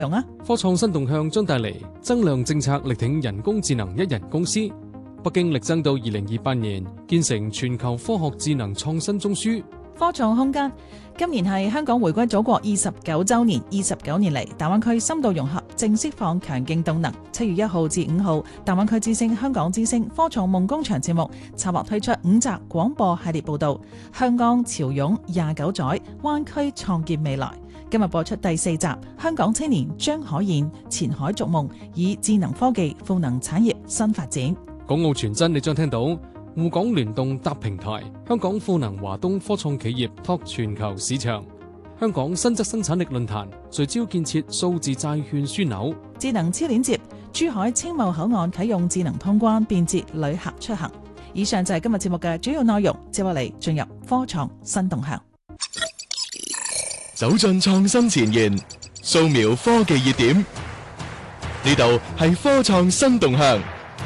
科創新動向將帶嚟增量政策，力挺人工智能一人公司。北京力爭到2028年建成全球科學智能創新中樞。 科創空間，今年係香港回歸祖國29週年，29年嚟，大灣區深度融合正釋放強勁動能。7月1號至5號，大灣區之聲、香港之聲科創夢工場節目策劃推出5集廣播系列報導，香港潮湧29載，灣區創建未來。今日播出第4集，香港青年張可燕前海逐夢，以智能科技賦能產業新發展。 港澳傳真，你將聽到滬港聯動搭平台，香港賦能華東科創企業拓全球市場。香港新質生產力論壇聚焦建設數字債券樞紐。 智能超鏈接，珠海青茂口岸啟用智能通關，便捷旅客出行。以上就係今日節目嘅主要內容，接落嚟進入科創新動向。 走進創新前沿，掃描科技熱點，呢度係科創新動向。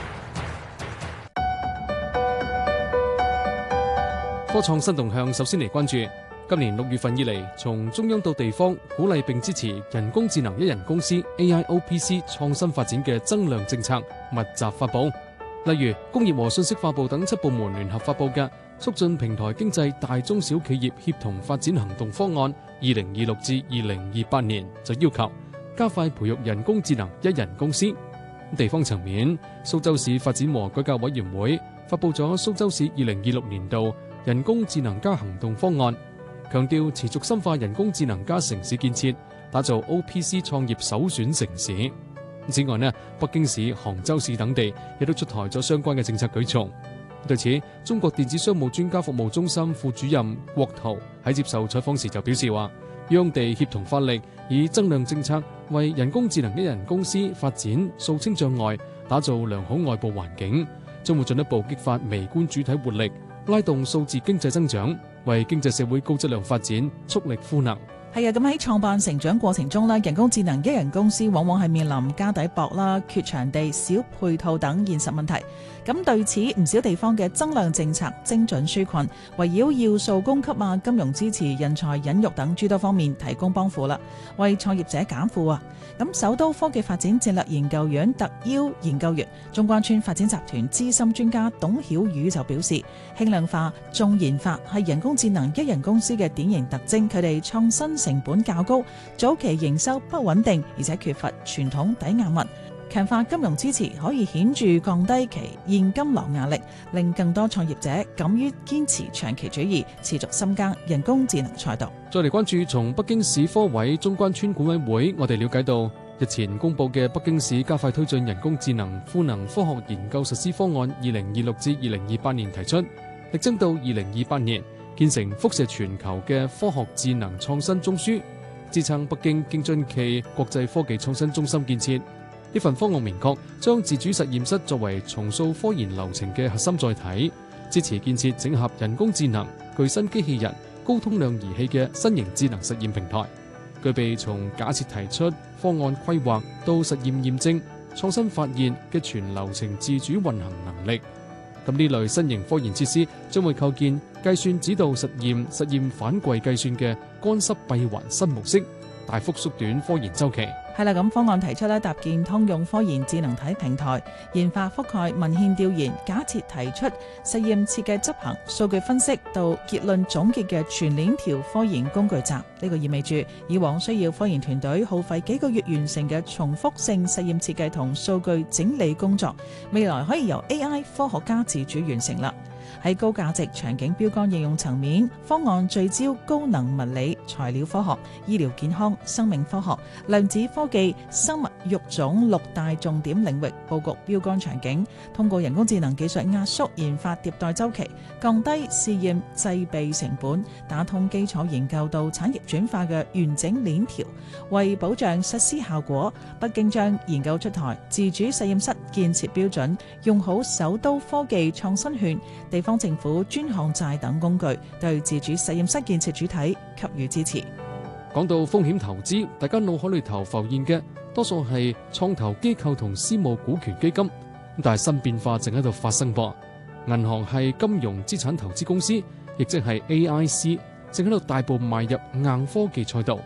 科創新動向，首先嚟關注今年6月份以嚟，從中央到地方鼓勵並支持人工智能一人公司 AIOPC 創新發展嘅增量政策密集發布。例如工業和信息化部等7部門聯合發布嘅促進平台經濟大中小企業協同發展行動方案2026至2028年，就要求加快培育人工智能一人公司。地方層面，蘇州市發展和改革委員會發布咗蘇州市2026年度人工智能加行動方案，強調持續深化人工智能加城市建設，打造 OPC 創業首選城市。此外呢，北京市、杭州市等地亦都出台咗相關嘅政策舉措。對此，中國電子商務專家服務中心副主任郭濤喺接受採訪時就表示話，央地協同發力，以增量政策為人工智能一人公司發展掃清障礙，打造良好外部環境，將會進一步激發微觀主體活力，拉動數字經濟增長，為經濟社會高質量發展蓄力賦能。 係啊，咁喺創辦成長過程中咧，人工智能一人公司往往係面臨家底薄啦、缺場地、少配套等現實問題。咁對此，唔少地方嘅增量政策精準紓困，圍繞要素供給啊、金融支持、人才引育等諸多方面提供幫扶啦，為創業者減負啊。咁首都科技發展戰略研究院特邀研究員、中關村發展集團資深專家董曉宇就表示，輕量化、重研發係人工智能一人公司嘅典型特徵，佢哋創新成本較高，早期營收不穩定，而且缺乏傳統抵押物。強化金融支持可以顯著降低其現金流壓力，令更多創業者敢於堅持長期主義，持續深耕人工智能賽道。 再嚟關注從北京市科委中關村管委會，我哋了解到日前公布嘅北京市加快推進人工智能賦能科學研究實施方案2026至2028年提出，力爭到2028年建成輻射全球嘅科學智能創新中樞，支撐北京京津冀國際科技創新中心建設。呢份方案明確將自主實驗室作為重塑科研流程嘅核心載體，支持建設整合人工智能、具身機器人、高通量儀器嘅新型智能實驗平台，具備從假設提出、方案規劃到實驗驗證、創新發現嘅全流程自主運行能力。咁呢類新型科研設施將會構建計算指導實驗反饋計算嘅乾濕閉環新模式，大幅縮短科研週期。 係啦，咁方案提出搭建通用科研智能體平台，研發覆蓋文獻調研、假設提出、實驗設計執行、數據分析到結論總結嘅全鏈條科研工具集。呢個意味住以往需要科研團隊耗費幾個月完成嘅重複性實驗設計同數據整理工作，未來可以由 AI 科學家自主完成啦。喺高價值場景標杆應用層面，方案聚焦高能物理、材料科學、醫療健康、生命科學、量子科技、生物育種6大重點領域佈局標杆場景，通過人工智能技術壓縮研發迭代週期，降低試驗製備成本，打通基礎研究到產業轉化嘅完整鏈條。為保障實施效果，北京將研究出台自主實驗室建設標準，用好首都科技創新券、地方政府專項債等工具，對自主實驗室建設主體給予支持。 講到風險投資，大家腦海裏頭浮現嘅多數係創投機構同私募股權基金，但係新變化正喺度發生噃。銀行係金融資產投資公司，亦即係 AIC，正喺度大步邁入硬科技賽道。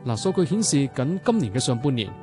數據顯示，僅今年嘅上半年，